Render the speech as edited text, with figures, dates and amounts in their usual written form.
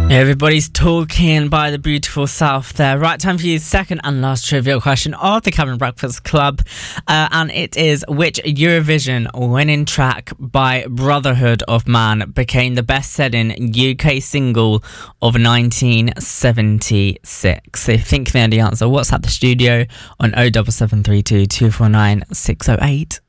Everybody's talking by the beautiful South there. Right, time for your second and last trivial question of the Cabin Breakfast Club. And it is, which Eurovision winning track by Brotherhood of Man became the best-selling UK single of 1976? If you think you know the answer, WhatsApp the studio on 07732 249 608.